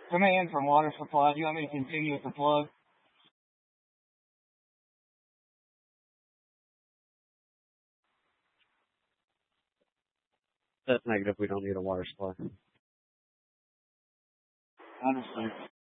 Command from water supply. Do you want me to continue with the plug? That's negative. We don't need a water supply. Understood.